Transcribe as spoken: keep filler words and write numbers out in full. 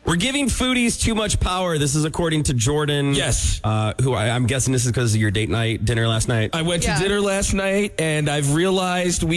We're giving foodies too much power. This is according to Jordan. Yes. Uh, who I, I'm guessing this is because of your date night dinner last night. I went Yeah. to dinner last night, and I've realized we